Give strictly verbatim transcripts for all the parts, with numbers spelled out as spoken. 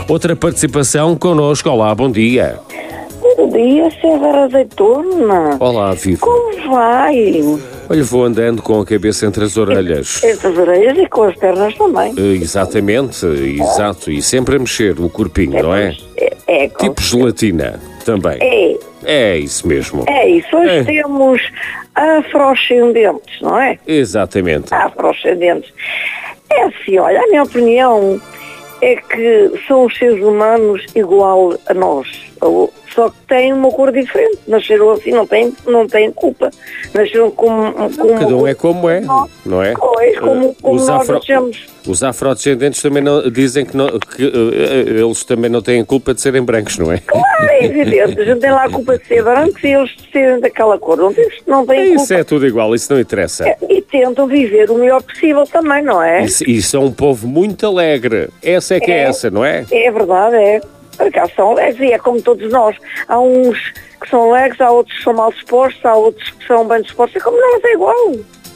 Outra participação connosco. Olá, bom dia. Bom dia, César Azeitona. Olá, Vivo. Como vai? Olha, vou andando com a cabeça entre as orelhas. Entre as orelhas e com as pernas também. Uh, exatamente, exato. E sempre a mexer o corpinho, É, não é? É, é com- Tipo gelatina, também. É, É isso mesmo. é isso. Hoje É. temos afrodescendentes, não é? Exatamente. Afrodescendentes. É assim, olha, a minha opinião é que são os seres humanos igual a nós. Só que têm uma cor diferente. Nasceram assim, não têm, não têm culpa. Nasceram como... como Cada um é como é, não é? Pois, como, como Os nós afro- nascemos. Os afrodescendentes também não, dizem que, não, que uh, eles também não têm culpa de serem brancos, não é? Claro, é evidente. A gente tem lá a culpa de ser brancos e eles de serem daquela cor. Não, tem, não têm culpa. Isso é tudo igual, isso não interessa. E tentam viver o melhor possível também, não é? E, e são um povo muito alegre. Essa é que é, É. essa, não é? É verdade, é. Por acaso são alegres e é como todos nós. Há uns que são alegres, há outros que são mal dispostos, há outros que são bem dispostos. É como nós, é igual.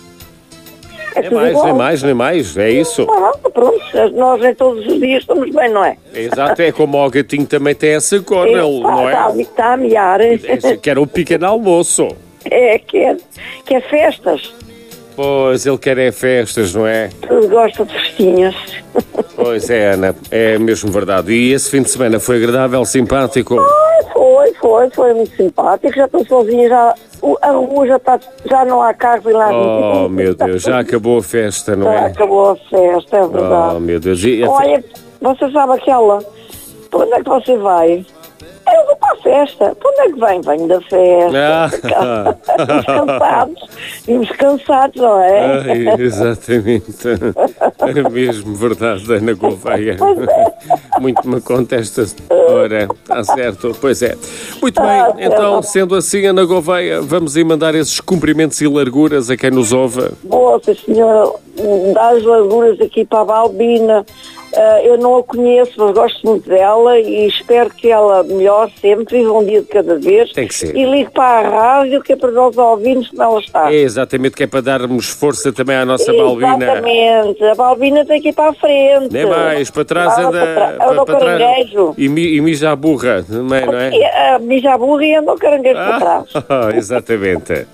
É Nem tudo mais, igual. nem mais, nem mais. É isso. Ah, pronto, nós em todos os dias estamos bem, não é? Exato, é como o gatinho também tem essa cor, É, ele, não Está, é? está a miar. Esse que era o pequeno almoço. É, quer, quer festas. Pois, ele quer é festas, não é? Tudo gosta de festinhas. Pois é, Ana, é mesmo verdade. E esse fim de semana foi agradável, simpático? Ah, foi, foi, foi muito simpático. Já estou sozinha, já, o- a rua já, está, já não há carros e lá. Oh, meu Deus, já acabou a festa, não Já é? acabou a festa, é verdade. Oh, meu Deus. E a fe- Olha, você sabe aquela? Para onde é que você vai? Eu vou para a festa. Para onde é que vem? Venho da festa. Ah. Vimos cansados. Vimos cansados, não é? Ai, exatamente. É mesmo verdade, Ana Gouveia. Muito me conta esta hora. Está certo? Pois é. Muito bem, Ah, então, certo. sendo assim, Ana Gouveia, vamos aí mandar esses cumprimentos e larguras a quem nos ouve. Boa, senhora, dá as larguras aqui para a Balbina. Ah, eu não a conheço, mas gosto muito dela e espero que ela melhore sempre, viva um dia de cada vez. Tem que ser. E ligue para a rádio, que é para nós ouvirmos como ela está. É exatamente que é para darmos força também à nossa Balbina. Exatamente. A Balbina tem que ir para a frente. Nem mais, para trás Ah, anda. para trás. Anda o caranguejo. E, mi- e mija a burra, também, não é? E a mija a burra e anda o caranguejo para trás. Ah, exatamente.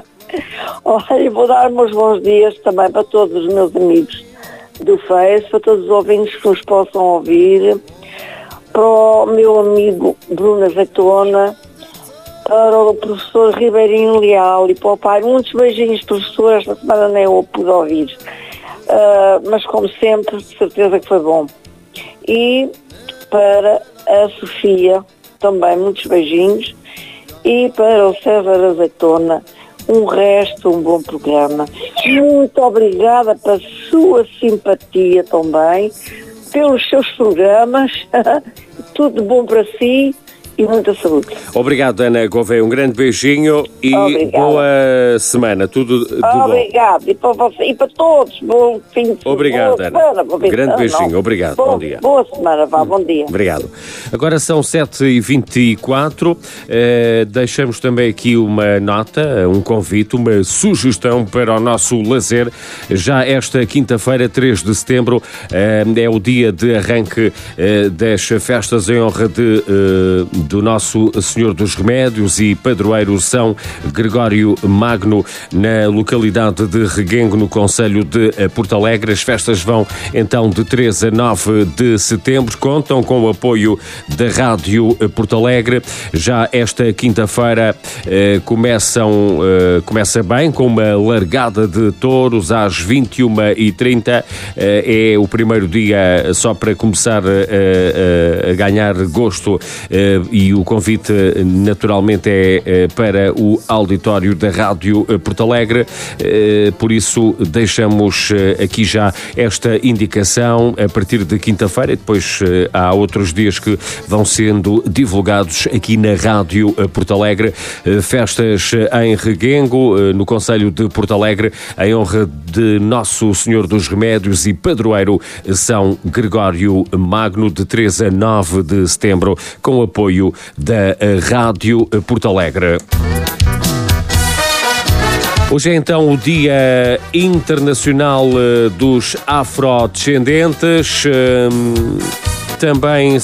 Olha, vou dar meus bons dias também para todos os meus amigos do Face, para todos os ouvintes que nos possam ouvir, para o meu amigo Bruno Azeitona, para o professor Ribeirinho Leal e para o pai. Muitos beijinhos, professor. Esta semana nem eu pude ouvir. Ah, mas, como sempre, de certeza que foi bom. E para a Sofia, também muitos beijinhos. E para o César Azeitona, um resto, um bom programa. Muito obrigada pela sua simpatia também, pelos seus programas. Tudo de bom para si e muita saúde. Obrigado, Ana Gouveia. Um grande beijinho e Obrigada. boa semana. Tudo de bom. Obrigado. E para você e para todos. Bom fim de semana. Obrigado, Boa Ana. semana, bom fim de Grande semana, beijinho. não. Obrigado. Bom, Bom dia. Boa semana, vá. Bom dia. Obrigado. Agora são sete e vinte e quatro. Eh, deixamos também aqui uma nota, um convite, uma sugestão para o nosso lazer. Já esta quinta-feira, três de setembro, eh, é o dia de arranque eh, das festas em honra de, eh, do nosso Senhor dos Remédios e padroeiro São Gregório Magno, na localidade de Reguengo, no concelho de eh, Porto Alegre. As festas vão então de três a nove de setembro. Contam com o apoio da Rádio Porto Alegre. Já esta quinta-feira eh, começam, eh, começa bem com uma largada de touros às vinte e uma e trinta. Eh, é o primeiro dia só para começar eh, a, a ganhar gosto eh, e o convite naturalmente é eh, para o auditório da Rádio Porto Alegre. Eh, por isso deixamos eh, aqui já esta indicação a partir de quinta-feira e depois eh, há outros dias que vão sendo divulgados aqui na Rádio eh, Porto Alegre. Eh, festas em Reguengo, eh, no concelho de Porto Alegre, em honra de Nosso Senhor dos Remédios e padroeiro São Gregório Magno, de três a nove de setembro, com o apoio da eh, Rádio Porto Alegre. Hoje é então o Dia Internacional eh, dos Afrodescendentes. Hum, também